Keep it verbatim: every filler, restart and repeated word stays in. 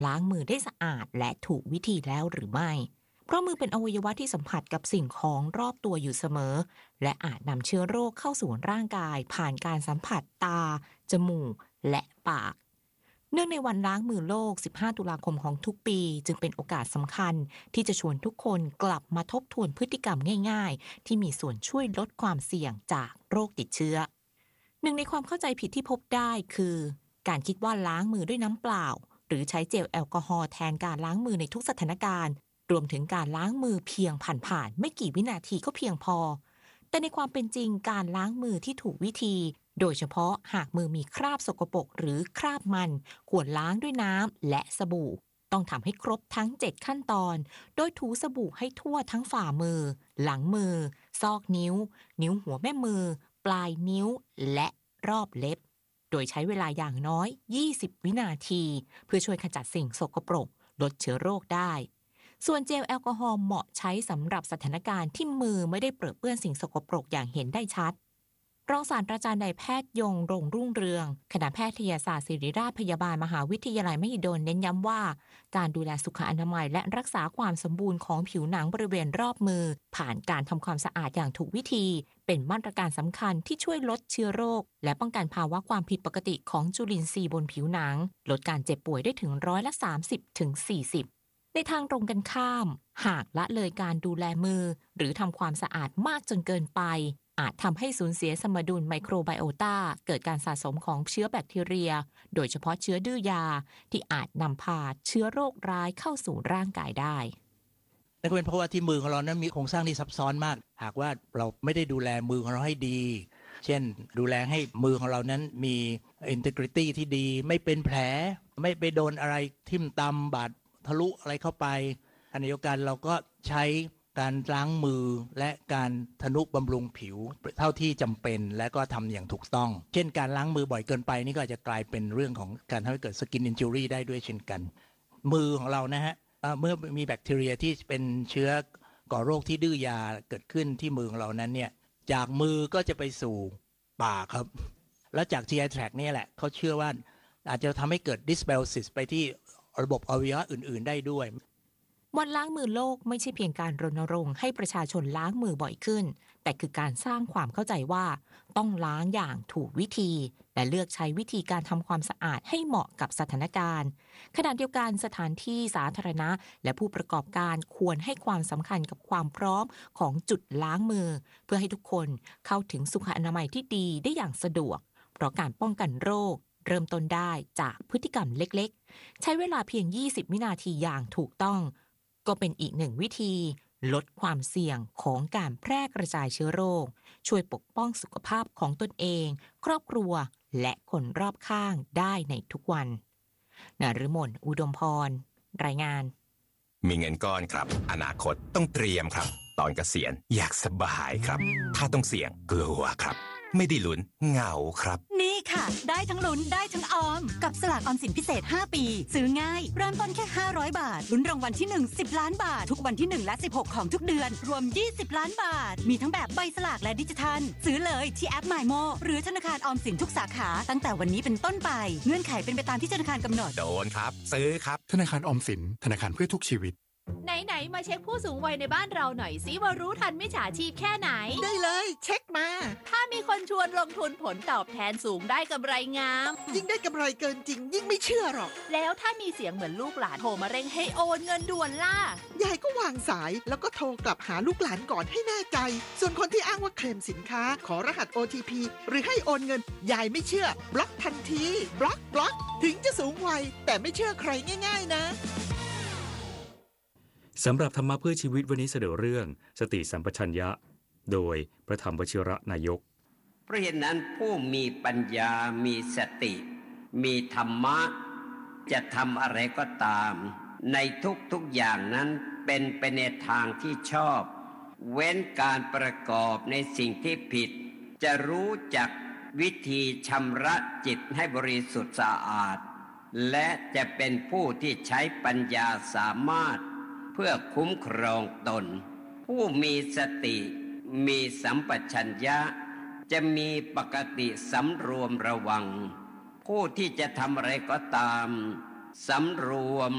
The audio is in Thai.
ล้างมือได้สะอาดและถูกวิธีแล้วหรือไม่เพราะมือเป็นอวัยวะที่สัมผัสกับสิ่งของรอบตัวอยู่เสมอและอาจนำเชื้อโรคเข้าสู่ร่างกายผ่านการสัมผัสตาจมูกและปากเนื่องในวันล้างมือโลกสิบห้าตุลาคมของทุกปีจึงเป็นโอกาสสำคัญที่จะชวนทุกคนกลับมาทบทวนพฤติกรรมง่ายๆที่มีส่วนช่วยลดความเสี่ยงจากโรคติดเชื้อหนึ่งในความเข้าใจผิดที่พบได้คือการคิดว่าล้างมือด้วยน้ำเปล่าหรือใช้เจลแอลกอฮอล์แทนการล้างมือในทุกสถานการณ์รวมถึงการล้างมือเพียงผ่านๆไม่กี่วินาทีก็เพียงพอแต่ในความเป็นจริงการล้างมือที่ถูกวิธีโดยเฉพาะหากมือมีคราบสกปรกหรือคราบมันควรล้างด้วยน้ำและสบู่ต้องทำให้ครบทั้งเจ็ดขั้นตอนโดยถูสบู่ให้ทั่วทั้งฝ่ามือหลังมือซอกนิ้วนิ้วหัวแม่มือปลายนิ้วและรอบเล็บโดยใช้เวลาอย่างน้อยยี่สิบวินาทีเพื่อช่วยขจัดสิ่งสกปรกลดเชื้อโรคได้ส่วนเจลแอลกอฮอล์เหมาะใช้สำหรับสถานการณ์ที่มือไม่ได้เปรอะเปื้อนสิ่งสกปรกอย่างเห็นได้ชัดรองศาสตราจารย์นายแพทย์ยงรงรุ่งเรืองคณะแพทยศาสตร์ศิริราชพยาบาลมหาวิทยาลัยมหิดลเน้นย้ำว่าการดูแลสุขอนามัยและรักษาความสมบูรณ์ของผิวหนังบริเวณรอบมือผ่านการทำความสะอาดอย่างถูกวิธีเป็นมาตรการสำคัญที่ช่วยลดเชื้อโรคและป้องกันภาวะความผิดปกติของจุลินทรีย์บนผิวหนังลดการเจ็บป่วยได้ถึงร้อยละ สามสิบถึงสี่สิบ ในทางตรงกันข้ามหากละเลยการดูแลมือหรือทำความสะอาดมากจนเกินไปอาจทำให้สูญเสียสมดุลไมโครไบโอตาเกิดการสะสมของเชื้อแบคทีเรียโดยเฉพาะเชื้อดื้อยาที่อาจนำพาเชื้อโรคร้ายเข้าสู่ร่างกายได้นั่นก็เป็นเพราะว่าที่มือของเรานั้นมีโครงสร้างที่ซับซ้อนมากหากว่าเราไม่ได้ดูแลมือของเราให้ดีเช่นดูแลให้มือของเรานั้นมี integrity ที่ดีไม่เป็นแผลไม่ไปโดนอะไรทิ่มตำบาดทะลุอะไรเข้าไปขณะเดียวกันเราก็ใช้การล้างมือและการทนุบำรุงผิวเท่าที่จำเป็นและก็ทำอย่างถูกต้องเช่นการล้างมือบ่อยเกินไปนี่ก็อาจจะกลายเป็นเรื่องของการทำให้เกิด skin injury ได้ด้วยเช่นกันมือของเรานะฮะเมื่อมีแบคทีเรียที่เป็นเชื้อก่อโรคที่ดื้อยาเกิดขึ้นที่มือของเรานั้นเนี่ยจากมือก็จะไปสู่ปากครับแล้วจาก จี ไอ tract นี่แหละเขาเชื่อว่าอาจจะทำให้เกิด dysbiosis ไปที่ระบบอวัยวะอื่นๆได้ด้วยวันล้างมือโลกไม่ใช่เพียงการรณรงค์ให้ประชาชนล้างมือบ่อยขึ้นแต่คือการสร้างความเข้าใจว่าต้องล้างอย่างถูกวิธีและเลือกใช้วิธีการทำความสะอาดให้เหมาะกับสถานการณ์ขณะเดียวกันสถานที่สาธารณะและผู้ประกอบการควรให้ความสำคัญกับความพร้อมของจุดล้างมือเพื่อให้ทุกคนเข้าถึงสุขอนามัยที่ดีได้อย่างสะดวกเพราะการป้องกันโรคเริ่มต้นได้จากพฤติกรรมเล็กๆใช้เวลาเพียงยี่สิบวินาทีอย่างถูกต้องก็เป็นอีกหนึ่งวิธีลดความเสี่ยงของการแพร่กระจายเชื้อโรคช่วยปกป้องสุขภาพของตนเองครอบครัวและคนรอบข้างได้ในทุกวันนฤมลอุดมพรรายงานมีเงินก้อนครับอนาคตต้องเตรียมครับตอนเกษียณอยากสบายครับถ้าต้องเสี่ยงกลัวครับไม่ได้ลุ้นเหงาครับนี่ค่ะได้ทั้งลุ้นได้ทั้งออมกับสลากออมสินพิเศษห้าปีซื้อง่ายเริ่มต้นแค่ห้าร้อยบาทลุ้นรางวัลที่หนึ่ง สิบล้านบาททุกวันที่หนึ่งและสิบหกของทุกเดือนรวมยี่สิบล้านบาทมีทั้งแบบใบสลากและดิจิทัลซื้อเลยที่แอป มายโม หรือธนาคารออมสินทุกสาขาตั้งแต่วันนี้เป็นต้นไปเงื่อนไขเป็นไปตามที่ธนาคารกำหนดโดนครับซื้อครับธนาคารออมสินธนาคารเพื่อทุกชีวิตไหนๆมาเช็คผู้สูงวัยในบ้านเราหน่อยสิว่ารู้ทันมิจฉาชีพแค่ไหนได้เลยเช็คมาถ้ามีคนชวนลงทุนผลตอบแทนสูงได้กำไรงามยิ่งได้กำไรเกินจริงยิ่งไม่เชื่อหรอกแล้วถ้ามีเสียงเหมือนลูกหลานโทรมาเร่งให้โอนเงินด่วนล่ะยายก็วางสายแล้วก็โทรกลับหาลูกหลานก่อนให้แน่ใจส่วนคนที่อ้างว่าเคลมสินค้าขอรหัส โอ ที พี หรือให้โอนเงินยายไม่เชื่อบล็อกทันทีบล็อกบล็อกถึงจะสูงวัยแต่ไม่เชื่อใครง่ายๆนะสำหรับธรรมะเพื่อชีวิตวันนี้เสนอเรื่องสติสัมปชัญญะโดยพระธรรมวชิระนายกเพราะเหตุนั้นผู้มีปัญญามีสติมีธรรมะจะทำอะไรก็ตามในทุกๆอย่างนั้นเป็นไปในทางที่ชอบเว้นการประกอบในสิ่งที่ผิดจะรู้จักวิธีชำระจิตให้บริสุทธิ์สะอาดและจะเป็นผู้ที่ใช้ปัญญาสามารถเพื่อคุ้มครองตนผู้มีสติมีสัมปชัญญะจะมีปกติสำรวมระวังผู้ที่จะทำอะไรก็ตามสำรวม